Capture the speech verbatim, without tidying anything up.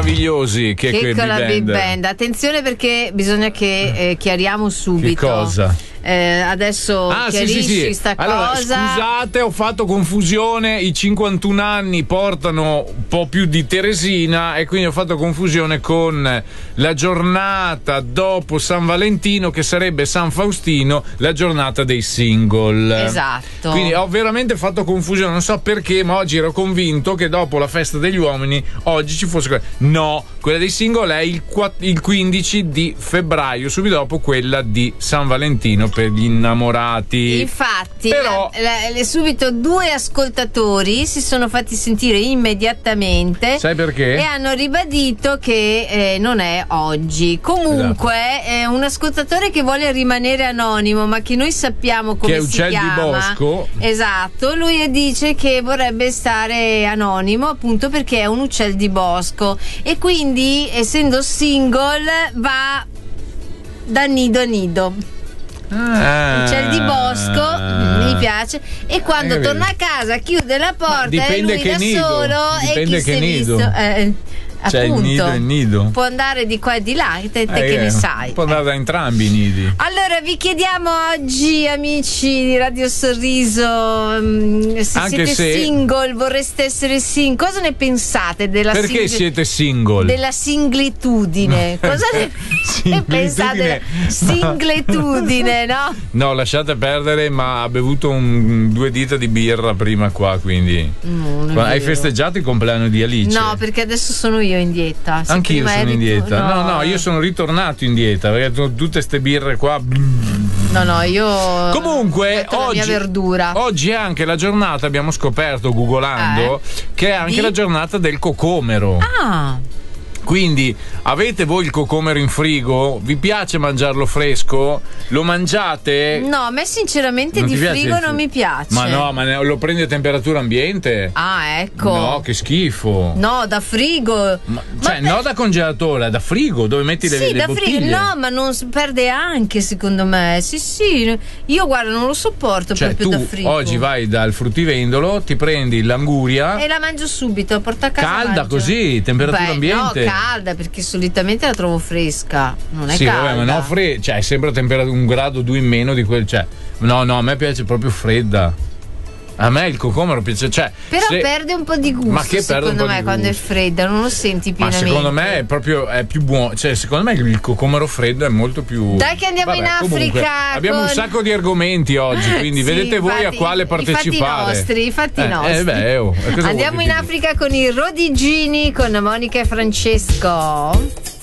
meravigliosi che, che con la band. Big Band. Attenzione perché bisogna che eh, chiariamo subito. Che cosa? Eh, adesso ah, chiarisci sì, sì, sì. sta allora, cosa. Scusate, ho fatto confusione. I cinquantuno anni portano un po' più di Teresina e quindi ho fatto confusione con la giornata dopo San Valentino, che sarebbe San Faustino, la giornata dei single. Esatto. Quindi ho veramente fatto confusione, non so perché, ma oggi ero convinto che dopo la festa degli uomini oggi ci fosse quella. No, quella dei single è il, il quindici di febbraio, subito dopo quella di San Valentino per gli innamorati. Infatti, però la, la, subito due ascoltatori si sono fatti sentire immediatamente. Sai perché? E hanno ribadito che eh, non è oggi. Comunque, esatto. È un ascoltatore che vuole rimanere anonimo, ma che noi sappiamo come che è si Uccel chiama. Di Bosco. Esatto, lui dice che vorrebbe stare anonimo appunto perché è un uccel di bosco e quindi, essendo single, va da nido a nido. Ah, Uccel di bosco, ah, mi piace, e quando eh, torna a casa chiude la porta e lui che da nido. solo Dipende e chi che si è nido. visto eh, C'è appunto, il nido e il nido. Può andare di qua e di là, te, te eh, che ne sai. Può andare da entrambi i nidi. Allora vi chiediamo oggi, amici di Radio Sorriso, se Anche siete se... single, vorreste essere single, cosa ne pensate della Perché sing... siete single? Della singletudine. Cosa ne, ne pensate della singletudine, no? No, lasciate perdere, ma ha bevuto un, due dita di birra prima qua, quindi. No, hai festeggiato il compleanno di Alice? No, perché adesso sono io in dieta. Se Anch'io sono in dieta. Tu... No. no, no, io sono ritornato in dieta perché tutte ste birre qua. No, no, io. Comunque, oggi, la mia verdura. Oggi è anche la giornata, abbiamo scoperto googolando, eh? che è anche di? la giornata del cocomero. Ah. Quindi avete voi il cocomero in frigo? Vi piace mangiarlo fresco? Lo mangiate? No, a me sinceramente non di frigo non mi piace. Ma no, ma ne, lo prendi a temperatura ambiente? Ah, ecco. No, che schifo. No, da frigo. Ma, cioè, ma no da congelatore, da frigo, dove metti le, sì, le da bottiglie. Frigo. No, ma non si perde anche, secondo me. Sì, sì. Io guarda, non lo sopporto cioè, proprio tu da frigo. Oggi vai dal fruttivendolo, ti prendi l'anguria e la mangio subito, porto a casa. Calda mangio. così, temperatura Beh, ambiente. No, calda, perché solitamente la trovo fresca. Non è sì, calda. Vabbè, ma no, fre- cioè, sembra temperatura un grado o due in meno di quel. Cioè, no, no, a me piace proprio fredda. A me il cocomero piace, cioè, però se... perde un po' di gusto. Ma che perde un po' secondo me di quando gusto. è fredda non lo senti pienamente. Ma secondo me è proprio è più buono, cioè secondo me il cocomero freddo è molto più. Dai che andiamo Vabbè, in Africa. Comunque, abbiamo con... un sacco di argomenti oggi, quindi sì, vedete voi infatti, a quale partecipare. I fatti nostri, i fatti eh, nostri. Eh, beh, oh, andiamo in Africa con i Rodigini, con Monica e Francesco.